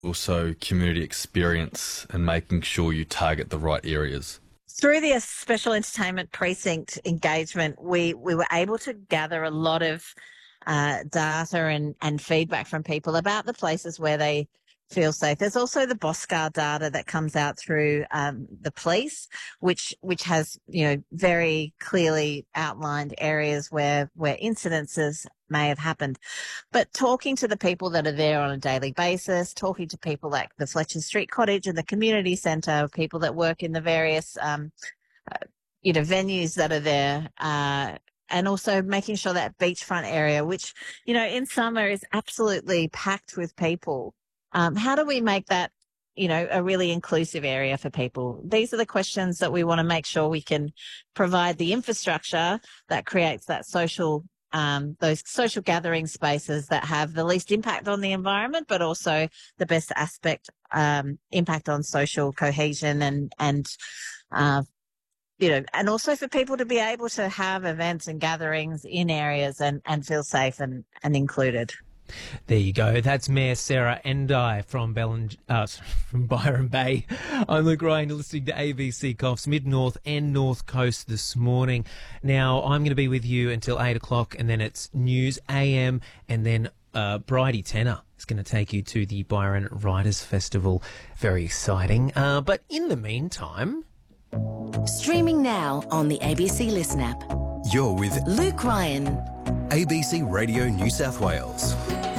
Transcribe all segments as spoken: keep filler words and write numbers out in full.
also community experience and making sure you target the right areas? Through the special entertainment precinct engagement, we, we were able to gather a lot of uh, data and, and feedback from people about the places where they feel safe. There's also the Boscar data that comes out through um, the police, which which has, you know, very clearly outlined areas where where incidences may have happened. But talking to the people that are there on a daily basis, talking to people like the Fletcher Street Cottage and the community centre, people that work in the various, um, uh, you know, venues that are there, uh, and also making sure that beachfront area, which, you know, in summer is absolutely packed with people. Um, how do we make that, you know, a really inclusive area for people? These are the questions that we want to make sure we can provide the infrastructure that creates that social, um, those social gathering spaces that have the least impact on the environment, but also the best aspect, um, impact on social cohesion and, and, uh, you know, and also for people to be able to have events and gatherings in areas and, and feel safe and, and included. There you go. That's Mayor Sarah Endai from Bellen, uh, from Byron Bay. I'm Luke Ryan, listening to A B C Coffs Mid-North and North Coast this morning. Now, I'm going to be with you until eight o'clock, and then it's News A M, and then uh, Bridie Tenner is going to take you to the Byron Writers Festival. Very exciting. Uh, but in the meantime... Streaming now on the A B C Listen app. You're with Luke Ryan. A B C Radio New South Wales.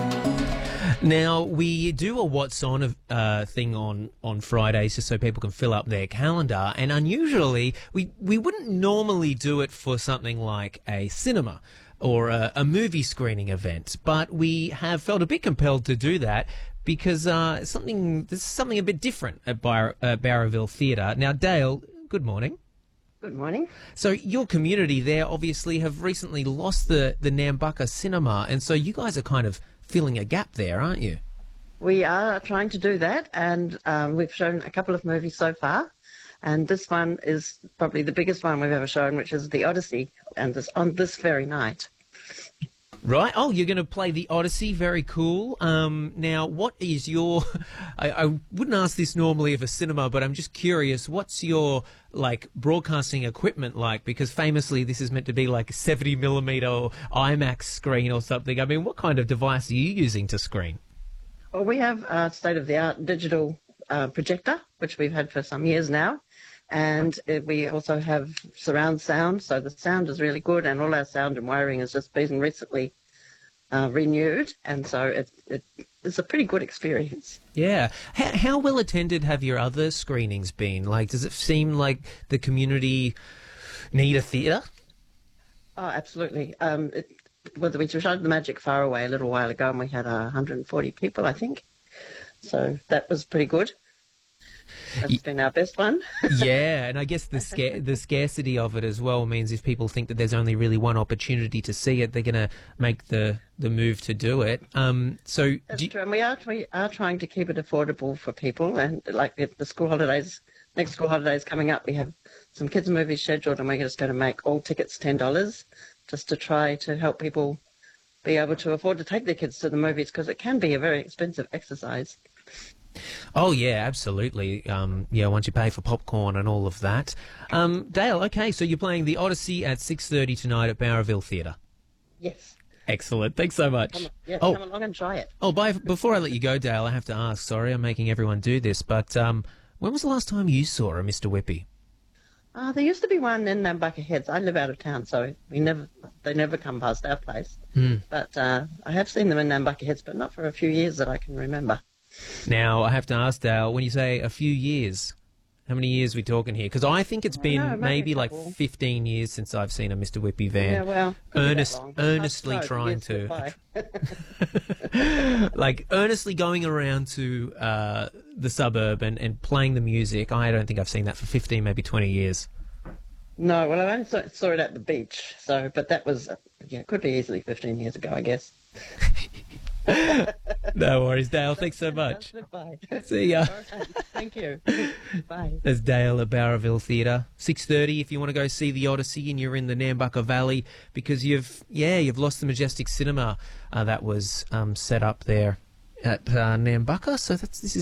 Now, we do a What's On uh, thing on, on Fridays just so people can fill up their calendar. And unusually, we, we wouldn't normally do it for something like a cinema or a, a movie screening event. But we have felt a bit compelled to do that because uh, something there's something a bit different at Bar- uh, Bowraville Theatre. Now, Dale, good morning. Good morning. So your community there obviously have recently lost the, the Nambucca Cinema, and so you guys are kind of filling a gap there, aren't you? We are trying to do that, and um, we've shown a couple of movies so far, and this one is probably the biggest one we've ever shown, which is The Odyssey, and it's on this very night. Right. Oh, you're going to play The Odyssey. Very cool. Um, now, what is your... I, I wouldn't ask this normally of a cinema, but I'm just curious, what's your, like, broadcasting equipment like? Because famously, this is meant to be like a seventy millimeter or IMAX screen or something. I mean, what kind of device are you using to screen? Well, we have a state-of-the-art digital uh, projector, which we've had for some years now. And uh, we also have surround sound, so the sound is really good, and all our sound and wiring has just been recently uh, renewed, and so it, it, it's a pretty good experience. Yeah. How, how well attended have your other screenings been? Like, does it seem like the community need a theatre? Oh, absolutely. Um, it, well, we showed The Magic Far Away a little while ago, and we had uh, one hundred forty people, I think. So that was pretty good. That's been our best one. Yeah, and I guess the sca- the scarcity of it as well means if people think that there's only really one opportunity to see it, they're going to make the, the move to do it. Um, so That's do you- true, and we are we are trying to keep it affordable for people, and like the, the school holidays, next school holidays coming up, we have some kids' movies scheduled, and we're just going to make all tickets ten dollars just to try to help people be able to afford to take their kids to the movies, because it can be a very expensive exercise. Oh, yeah, absolutely. Um, yeah, once you pay for popcorn and all of that. Um, Dale, okay, so you're playing The Odyssey at six thirty tonight at Bowraville Theatre. Yes. Excellent. Thanks so much. Come, yeah, oh, come along and try it. oh by, before I let you go, Dale, I have to ask, sorry, I'm making everyone do this, but um, when was the last time you saw a Mister Whippy? Uh, there used to be one in Nambucca Heads. I live out of town, so we never they never come past our place. Mm. But uh, I have seen them in Nambucca Heads, but not for a few years that I can remember. Now, I have to ask, Dale, when you say a few years, how many years are we talking here? Because I think it's been know, maybe maybe a like couple. fifteen years since I've seen a Mister Whippy van. Yeah, well, could be that Earnest, long. earnestly Hard to know, trying years to, get by. like, earnestly going around to uh, the suburb and, and playing the music. I don't think I've seen that for fifteen, maybe twenty years. No, well, I only saw, saw it at the beach, so but that was, yeah, it could be easily fifteen years ago, I guess. No worries, Dale. Thanks so much. Bye. See ya. Okay, thank you. Bye. There's Dale at Bowraville Theatre. six thirty if you want to go see The Odyssey and you're in the Nambucca Valley because you've, yeah, you've lost the Majestic Cinema uh, that was um, set up there. at uh, Nambucca. So that's this is